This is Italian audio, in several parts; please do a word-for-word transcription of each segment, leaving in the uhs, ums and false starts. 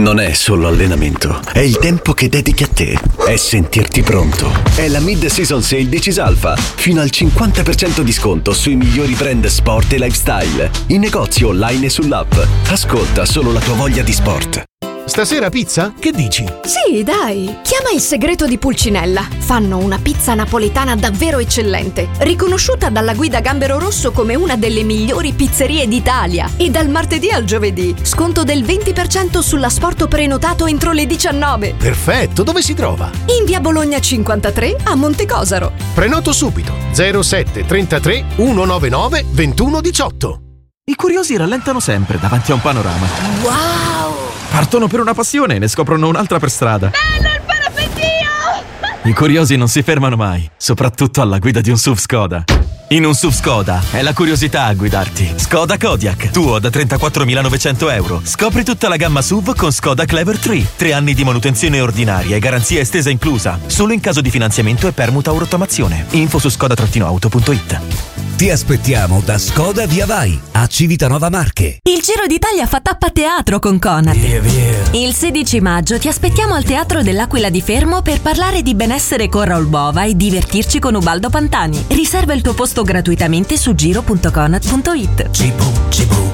Non è solo allenamento, è il tempo che dedichi a te, è sentirti pronto. È la Mid-Season Sale di Cisalfa, fino al cinquanta per cento di sconto sui migliori brand sport e lifestyle, in negozio online e sull'app. Ascolta solo la tua voglia di sport. Stasera pizza? Che dici? Sì, dai! Chiama Il Segreto di Pulcinella. Fanno una pizza napoletana davvero eccellente, riconosciuta dalla guida Gambero Rosso come una delle migliori pizzerie d'Italia. E dal martedì al giovedì, sconto del venti per cento sull'asporto prenotato entro le diciannove. Perfetto, dove si trova? In via Bologna cinquantatré a Montecosaro. Prenoto subito. zero sette trentatré centonovantanove ventuno diciotto. I curiosi rallentano sempre davanti a un panorama. Wow! Partono per una passione e ne scoprono un'altra per strada. Bello il parapendio! I curiosi non si fermano mai, soprattutto alla guida di un S U V Skoda. In un S U V Skoda è la curiosità a guidarti. Skoda Kodiaq, tuo da trentaquattromilanovecento euro. Scopri tutta la gamma S U V con Skoda Clever tre. Tre anni di manutenzione ordinaria e garanzia estesa inclusa. Solo in caso di finanziamento e permuta o rottamazione. Info su skoda auto punto it. Ti aspettiamo da Skoda Via Vai, a Civitanova Marche. Il Giro d'Italia fa tappa teatro con Conad. Via, via. Il sedici maggio ti aspettiamo al Teatro dell'Aquila di Fermo per parlare di benessere con Raul Bova e divertirci con Ubaldo Pantani. Riserva il tuo posto gratuitamente su giro punto conad punto it. Cibu, cibu.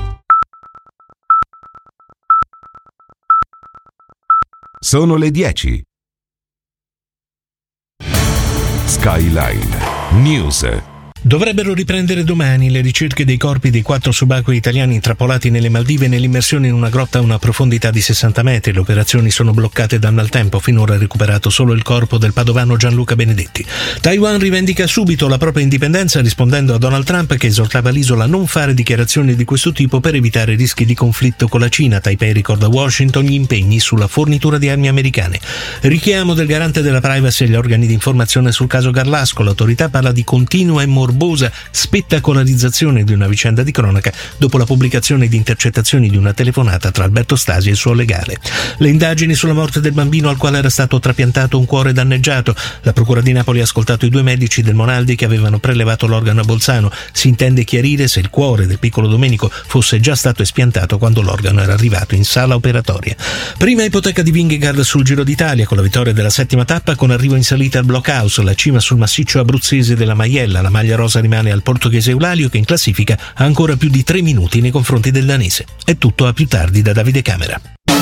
Sono le dieci. Skyline News. Dovrebbero riprendere domani le ricerche dei corpi dei quattro subacquei italiani intrappolati nelle Maldive nell'immersione in una grotta a una profondità di sessanta metri. Le operazioni sono bloccate da maltempo. Finora è recuperato solo il corpo del padovano Gianluca Benedetti. Taiwan rivendica subito la propria indipendenza rispondendo a Donald Trump, che esortava l'isola a non fare dichiarazioni di questo tipo per evitare rischi di conflitto con la Cina. Taipei ricorda a Washington gli impegni sulla fornitura di armi americane. Richiamo del garante della privacy agli organi di informazione sul caso Garlasco. L'autorità parla di continua e morbosa spettacolarizzazione di una vicenda di cronaca dopo la pubblicazione di intercettazioni di una telefonata tra Alberto Stasi e il suo legale. Le indagini sulla morte del bambino al quale era stato trapiantato un cuore danneggiato. La procura di Napoli ha ascoltato i due medici del Monaldi che avevano prelevato l'organo a Bolzano. Si intende chiarire se il cuore del piccolo Domenico fosse già stato espiantato quando l'organo era arrivato in sala operatoria. Prima ipoteca di Vingegaard sul Giro d'Italia con la vittoria della settima tappa, con arrivo in salita al Blockhouse, la cima sul massiccio abruzzese della Maiella. La maglia rosa rimane al portoghese Eulalio, che in classifica ha ancora più di tre minuti nei confronti del danese. È tutto, a più tardi da Davide Camera.